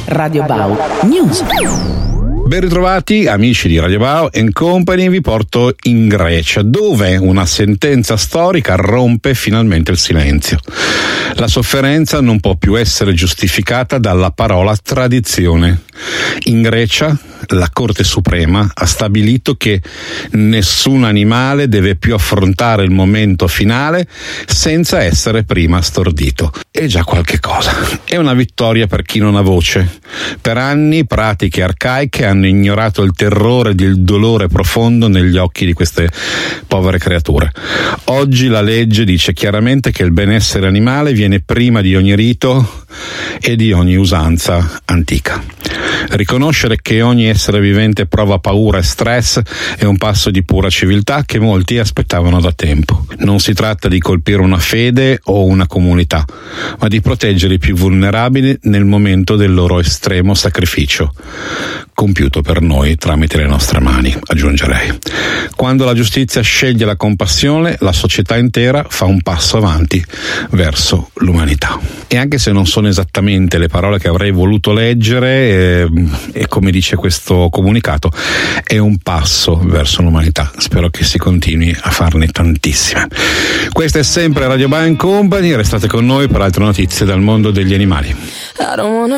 Radio Bau News. Ben ritrovati amici di Radio Bau & Company, vi porto in Grecia, dove una sentenza storica rompe finalmente il silenzio. La sofferenza non può più essere giustificata dalla parola tradizione. In Grecia la Corte Suprema ha stabilito che nessun animale deve più affrontare il momento finale senza essere prima stordito. È già qualche cosa. È una vittoria per chi non ha voce. Per anni pratiche arcaiche hanno ignorato il terrore ed il dolore profondo negli occhi di queste povere creature. Oggi la legge dice chiaramente che il benessere animale viene prima di ogni rito e di ogni usanza antica. Riconoscere che ogni essere vivente prova paura e stress è un passo di pura civiltà che molti aspettavano da tempo. Non si tratta di colpire una fede o una comunità, ma di proteggere i più vulnerabili nel momento del loro estremo sacrificio, compiuto per noi tramite le nostre mani, aggiungerei. Quando la giustizia sceglie la compassione, la società intera fa un passo avanti verso l'umanità. E anche se non sono esattamente le parole che avrei voluto leggere, e come dice questo comunicato, è un passo verso l'umanità. Spero che si continui a farne tantissime. Questa è sempre Radio Bau & Company, restate con noi per altre notizie dal mondo degli animali.